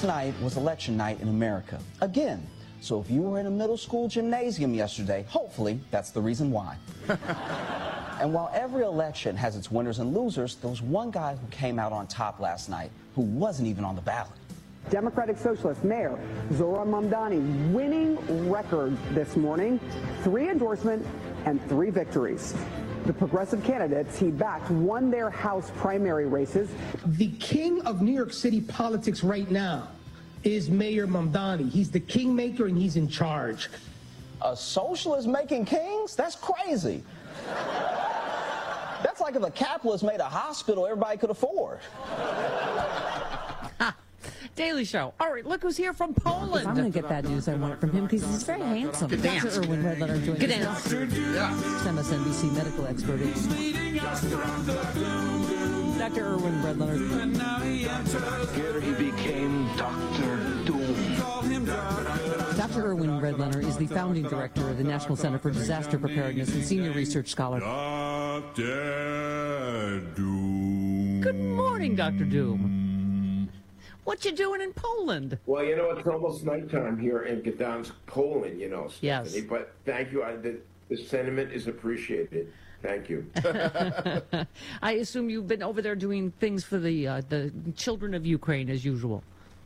Last night was election night in America, again. So if you were in a middle school gymnasium yesterday, hopefully that's the reason why. And while every election has its winners and losers, there was one guy who came out on top last night who wasn't even on the ballot. Democratic Socialist Mayor Zohran Mamdani winning record this morning, 3 endorsements and 3 victories. The progressive candidates he backed won their House primary races. The king of New York City politics right now is Mayor Mamdani. He's the kingmaker and he's in charge. A socialist making kings? That's crazy. That's like if a capitalist made a hospital everybody could afford. Daily Show. All right, look who's here from Poland. I'm going to get bad news I want from him because he's very handsome. Dr. Erwin Redlener joins us. MSNBC medical expert. Dr. Erwin Redlener. Here he became Dr. Doom. Dr. Erwin Redlener is the founding director of the National Center for Disaster Preparedness and senior research scholar. Dr. Doom. Good morning, Dr. Doom. What you doing in Poland? Well, you know, it's almost nighttime here in Gdansk, Poland, you know, Stephanie. Yes. But thank you. The sentiment is appreciated. Thank you. I assume you've been over there doing things for the children of Ukraine as usual.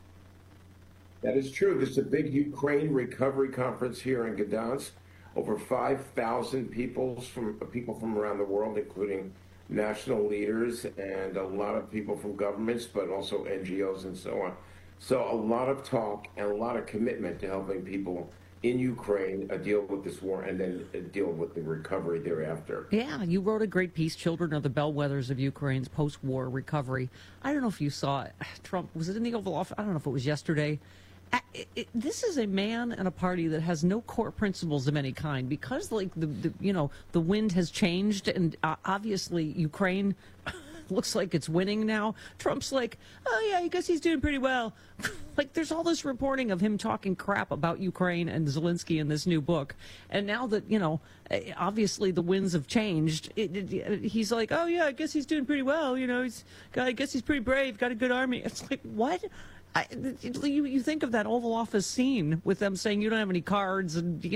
That is true. This is a big Ukraine recovery conference here in Gdansk. Over 5,000 people from around the world, including national leaders and a lot of people from governments, but also NGOs and so on. So a lot of talk and a lot of commitment to helping people in Ukraine deal with this war and then deal with the recovery thereafter. Yeah, you wrote a great piece, Children are the Bellwethers of Ukraine's Post-War Recovery. I don't know if you saw it. Trump, was it in the Oval Office? I don't know if it was yesterday. This is a man and a party that has no core principles of any kind because, like, the wind has changed and obviously Ukraine looks like it's winning now. Trump's like, oh yeah, I guess he's doing pretty well. Like, there's all this reporting of him talking crap about Ukraine and Zelensky in this new book, and now that obviously the winds have changed, he's like, oh yeah, I guess he's doing pretty well. I guess he's pretty brave, got a good army. It's like, what? You think of that Oval Office scene with them saying you don't have any cards, and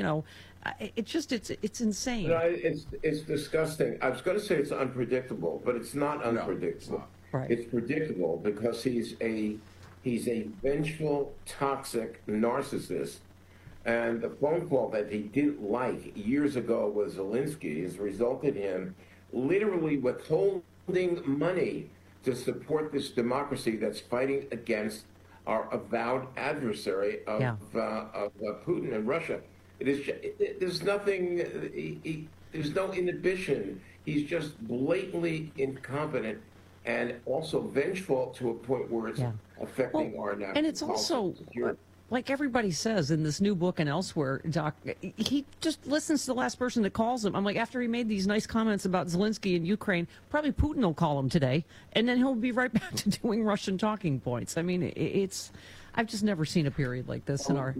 it's insane. It's disgusting. I was going to say it's unpredictable, but it's not unpredictable. No, right. It's predictable because he's a vengeful, toxic narcissist, and the phone call that he didn't like years ago with Zelensky has resulted in him literally withholding money to support this democracy that's fighting against our avowed adversary of Putin and Russia. There's nothing. There's no inhibition. He's just blatantly incompetent and also vengeful to a point where it's affecting our national. And it's also, like everybody says in this new book and elsewhere, Doc, he just listens to the last person that calls him. I'm like, after he made these nice comments about Zelensky and Ukraine, probably Putin will call him today, and then he'll be right back to doing Russian talking points. I mean, I've just never seen a period like this in our...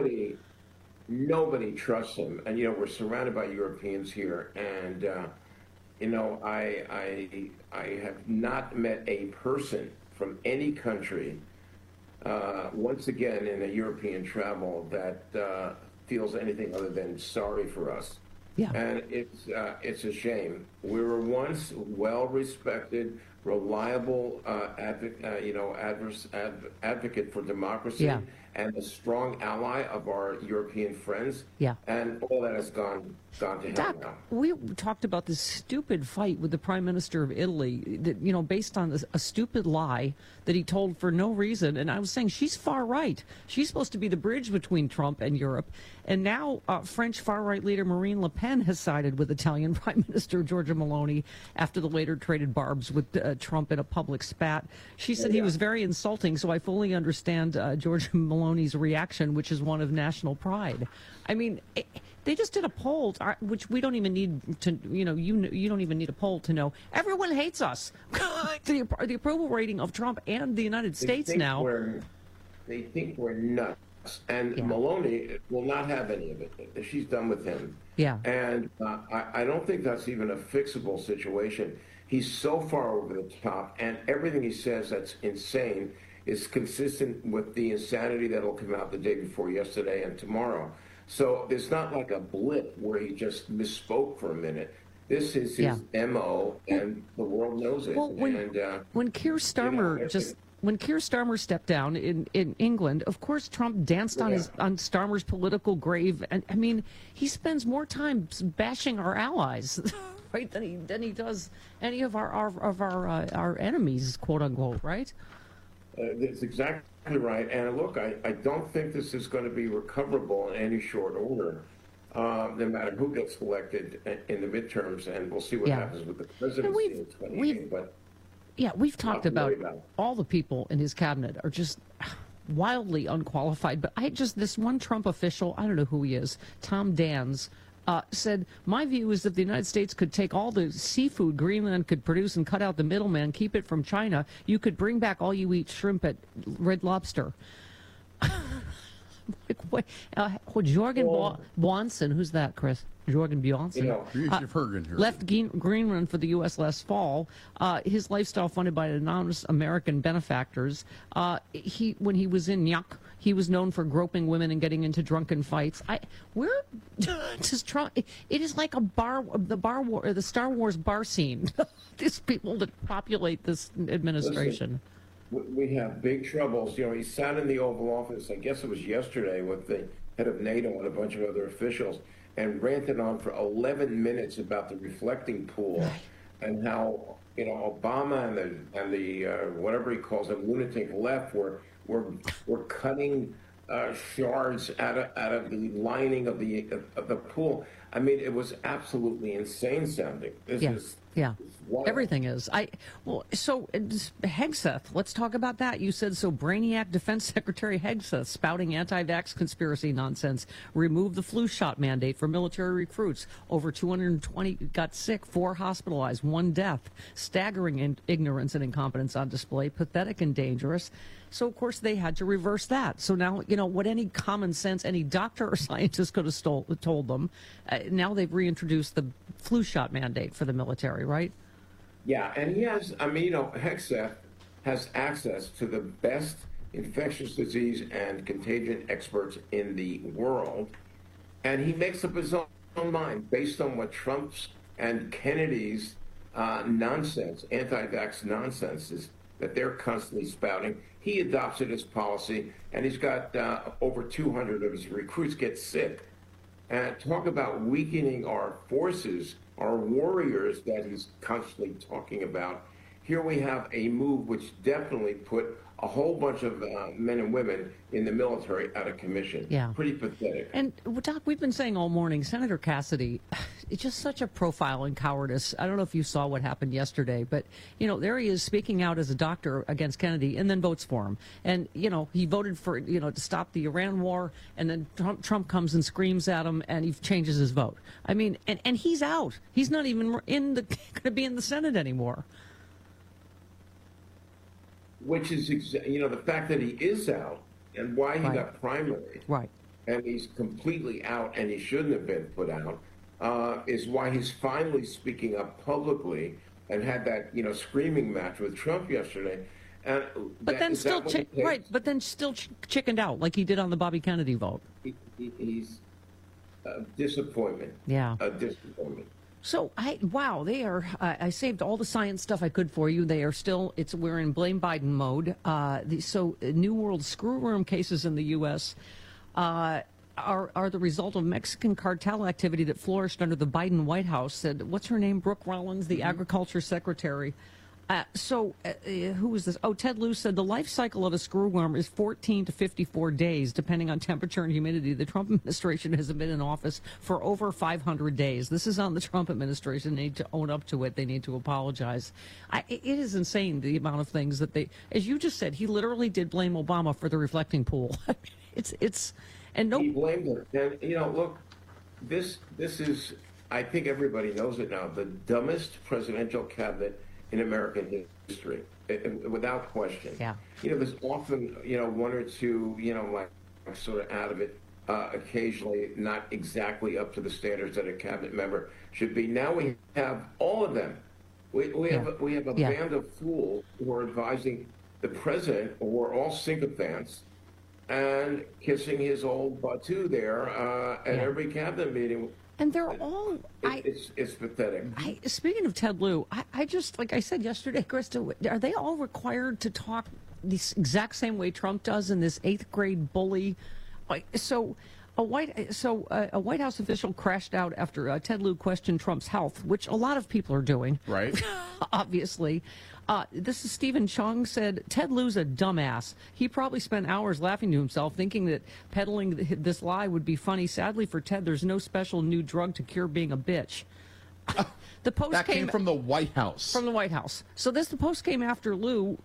Nobody trusts him. And, we're surrounded by Europeans here, and, I have not met a person from any country once again in a European travel that feels anything other than sorry for us. Yeah. And it's a shame. We were once well-respected, reliable advocate for democracy and a strong ally of our European friends. Yeah. And all that has gone to hell Doc, now. we talked about this stupid fight with the Prime Minister of Italy that, based on a stupid lie that he told for no reason. And I was saying she's far right. She's supposed to be the bridge between Trump and Europe. And now French far-right leader Marine Le Pen has sided with Italian Prime Minister Giorgia Meloni after the later traded barbs with Trump in a public spat. She said he was very insulting, so I fully understand Giorgia Meloni's reaction, which is one of national pride. I mean, they just did a poll, which we don't even need to, you don't even need a poll to know. Everyone hates us. the approval rating of Trump and the United States now. They think we're nuts. And Meloni will not have any of it. She's done with him. Yeah. And I don't think that's even a fixable situation. He's so far over the top, and everything he says that's insane is consistent with the insanity that'll come out the day before yesterday and tomorrow. So it's not like a blip where he just misspoke for a minute. This is his MO, and the world knows it. Well, when Keir Starmer when Keir Starmer stepped down in England, of course Trump danced on Starmer's political grave, and I mean he spends more time bashing our allies, right, than he does any of our enemies, quote unquote, right? That's exactly right. And look, I don't think this is going to be recoverable in any short order. No matter who gets elected in the midterms, and we'll see what happens with the presidency in 2028. But we've talked about all the people in his cabinet are just wildly unqualified. But this one Trump official, I don't know who he is, Tom Dans, said, my view is that the United States could take all the seafood Greenland could produce and cut out the middleman, keep it from China. You could bring back all you eat shrimp at Red Lobster. Jorgen Bjornsson, who's that, Chris? Jorgen Bjornsson left Greenland for the U.S. last fall. His lifestyle funded by anonymous American benefactors. When he was in Nyuk, he was known for groping women and getting into drunken fights. Where does Trump? It is like the Star Wars bar scene. These people that populate this administration. Listen, we have big troubles. He sat in the Oval Office, I guess it was yesterday, with the head of NATO and a bunch of other officials, and ranted on for 11 minutes about the reflecting pool and how Obama and the whatever he calls them lunatic left were cutting shards out of the lining of the pool. I mean, it was absolutely insane sounding. This is wild. Everything is. So Hegseth, let's talk about that. You said so. Brainiac Defense Secretary Hegseth spouting anti-vax conspiracy nonsense. Removed the flu shot mandate for military recruits. Over 220 got sick, 4 hospitalized, 1 death. Staggering ignorance and incompetence on display. Pathetic and dangerous. So, of course, they had to reverse that. So now, what any common sense, any doctor or scientist could have told them, now they've reintroduced the flu shot mandate for the military, right? Yeah, and he has, Hegseth has access to the best infectious disease and contagion experts in the world, and he makes up his own mind based on what Trump's and Kennedy's nonsense, anti-vax nonsense is that they're constantly spouting. He adopts it as policy, and he's got over 200 of his recruits get sick. And talk about weakening our forces, our warriors that he's constantly talking about. Here we have a move which definitely put a whole bunch of men and women in the military out of commission. Yeah. Pretty pathetic. And, Doc, we've been saying all morning, Senator Cassidy, it's just such a profile in cowardice. I don't know if you saw what happened yesterday, but, there he is speaking out as a doctor against Kennedy and then votes for him. And, he voted for, to stop the Iran war, and then Trump comes and screams at him, and he changes his vote. I mean, and he's out. He's not even going to be in the Senate anymore. Which is, the fact that he is out and why he got primaried, and he's completely out and he shouldn't have been put out, is why he's finally speaking up publicly and had that, screaming match with Trump yesterday. But then still chickened out like he did on the Bobby Kennedy vote. He's a disappointment. Yeah. A disappointment. So, they are, I saved all the science stuff I could for you. They are still, we're in blame Biden mode. New World screw room cases in the U.S. Are the result of Mexican cartel activity that flourished under the Biden White House, said, what's her name? Brooke Rollins, the agriculture secretary. Who was this? Ted Lieu said the life cycle of a screwworm is 14 to 54 days, depending on temperature and humidity. The Trump administration has been in office for over 500 days. This is on the Trump administration. They need to own up to it. They need to apologize. It is insane, the amount of things that they, as you just said, he literally did blame Obama for the reflecting pool. And no. He blamed him. And, look, this is, I think everybody knows it now, the dumbest presidential cabinet in American history, without question. Yeah. There's often, one or two, like sort of out of it, occasionally not exactly up to the standards that a cabinet member should be. Now we have all of them. We have a band of fools who are advising the president were all sycophants and kissing his old batu there at every cabinet meeting. And they're all... It's pathetic. Speaking of Ted Lieu, I just, like I said yesterday, Krista, are they all required to talk the exact same way Trump does in this 8th grade bully? So a White House official crashed out after Ted Lieu questioned Trump's health, which a lot of people are doing. Right. Obviously. This is Stephen Chung said, Ted Lieu's a dumbass. He probably spent hours laughing to himself, thinking that peddling this lie would be funny. Sadly for Ted, there's no special new drug to cure being a bitch. The Post that came from the White House. From the White House. So the Post came after Lieu,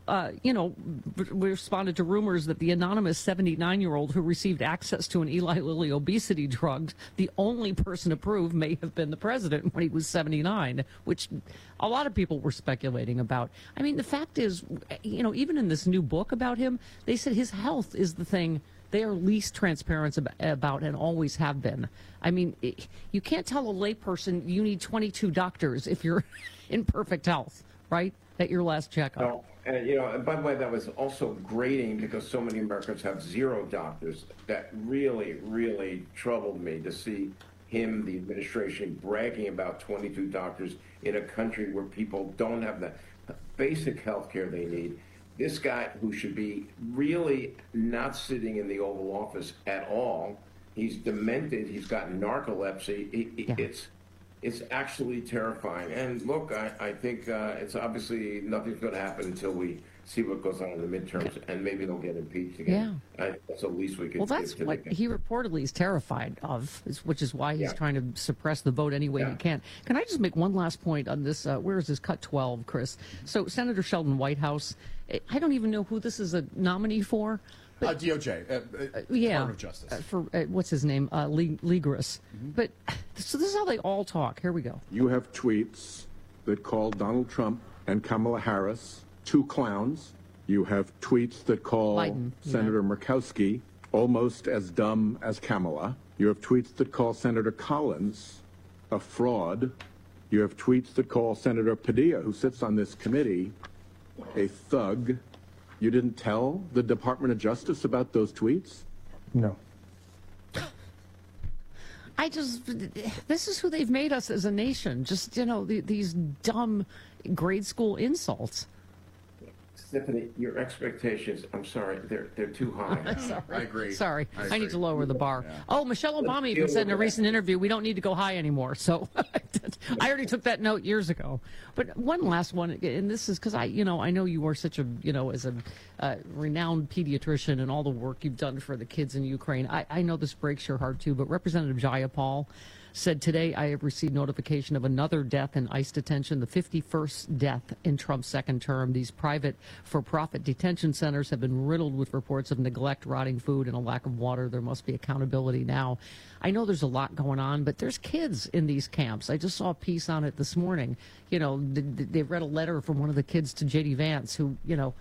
responded to rumors that the anonymous 79-year-old who received access to an Eli Lilly obesity drug, the only person approved, may have been the president when he was 79, which a lot of people were speculating about. I mean, the fact is, even in this new book about him, they said his health is the thing they are least transparent about and always have been. I mean, you can't tell a layperson you need 22 doctors if you're in perfect health, right, at your last checkup. No, and by the way, that was also grating because so many Americans have 0 doctors. That really, really troubled me to see him, the administration, bragging about 22 doctors in a country where people don't have the basic health care they need. This guy, who should be really not sitting in the Oval Office at all, he's demented, he's got narcolepsy. It's actually terrifying. And look, I think it's obviously nothing's going to happen until we see what goes on in the midterms, and maybe they'll get impeached again. Yeah. That's the least we can do. Well, that's what he reportedly is terrified of, which is why he's trying to suppress the vote any way he can. Can I just make one last point on this? Where is this cut 12, Chris? So Senator Sheldon Whitehouse, I don't even know who this is a nominee for. DOJ, Department of Justice. For what's his name? Legris. But so this is how they all talk. Here we go. You have tweets that call Donald Trump and Kamala Harris 2 clowns. You have tweets that call Biden, Senator Murkowski almost as dumb as Kamala. You have tweets that call Senator Collins a fraud. You have tweets that call Senator Padilla, who sits on this committee, a thug. You didn't tell the Department of Justice about those tweets? No. This is who they've made us as a nation. Just, these dumb grade school insults. Stephanie, your expectations, I'm sorry, they're too high. Sorry. I agree. Sorry. I agree. Need to lower the bar. Yeah. Oh, Michelle Obama even said in a recent interview, we don't need to go high anymore. So I already took that note years ago. But one last one, and this is because I know you are such a, as a renowned pediatrician and all the work you've done for the kids in Ukraine. I know this breaks your heart too, but Representative Jayapal said today, I have received notification of another death in ICE detention, the 51st death in Trump's second term. These private for-profit detention centers have been riddled with reports of neglect, rotting food, and a lack of water. There must be accountability now. I know there's a lot going on, but there's kids in these camps. I just saw a piece on it this morning. They read a letter from one of the kids to J.D. Vance who,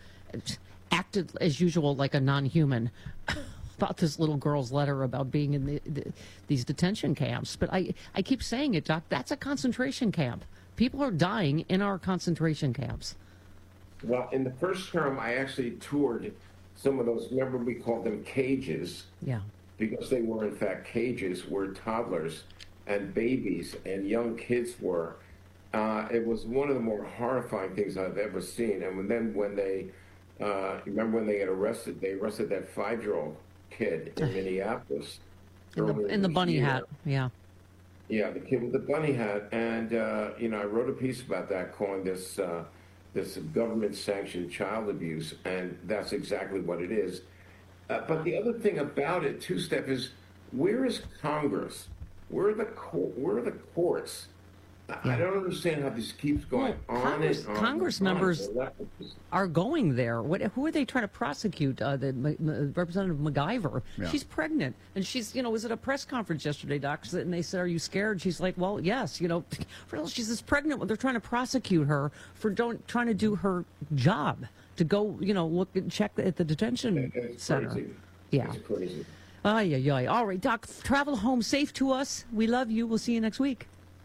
acted as usual like a non-human. About this little girl's letter about being in these detention camps. But I keep saying it, Doc, that's a concentration camp. People are dying in our concentration camps. Well, in the first term, I actually toured some of those, remember we called them cages? Yeah. Because they were, in fact, cages where toddlers and babies and young kids were. It was one of the more horrifying things I've ever seen. And then when they, remember when they arrested that 5-year-old kid in Minneapolis. In the bunny hat, yeah. Yeah, the kid with the bunny hat. And, I wrote a piece about that calling this government-sanctioned child abuse, and that's exactly what it is. But the other thing about it, too, Steph, is where is Congress? Where are the courts? I don't understand how this keeps going on and on. Congress members are going there. Who are they trying to prosecute? The Representative MacGyver. Yeah. She's pregnant, and she's, was at a press conference yesterday, Doc, and they said, "Are you scared?" She's like, "Well, yes." She's pregnant. They're trying to prosecute her for trying to do her job to go, look and check at the detention center. Crazy. Yeah. It's crazy. All right, Doc. Travel home safe to us. We love you. We'll see you next week.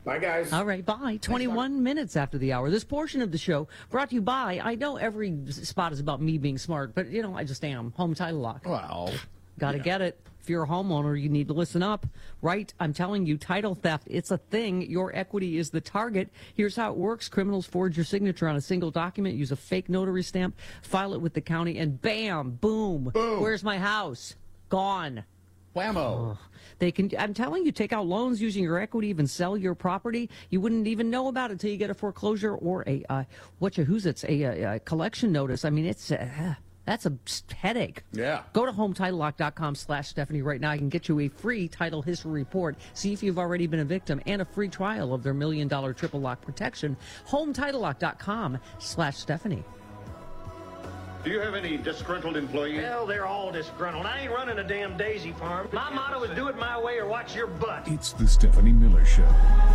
Bye, guys. All right, bye. 21 minutes after the hour. This portion of the show brought to you by, I know every spot is about me being smart, but, you know, I just am. Home Title Lock. Well, got to get it. If you're a homeowner, you need to listen up, right? I'm telling you, title theft, it's a thing. Your equity is the target. Here's how it works. Criminals forge your signature on a single document, use a fake notary stamp, file it with the county, and bam, boom. Where's my house? Gone. Whammo. They can, I'm telling you, take out loans using your equity, even sell your property. You wouldn't even know about it until you get a foreclosure or a collection notice. I mean, it's that's a headache. Yeah. Go to HomeTitleLock.com/Stephanie right now. I can get you a free title history report. See if you've already been a victim and a free trial of their $1 million triple lock protection. HomeTitleLock.com/Stephanie. Do you have any disgruntled employees? Hell, they're all disgruntled. I ain't running a damn daisy farm. My motto is do it my way or watch your butt. It's the Stephanie Miller Show.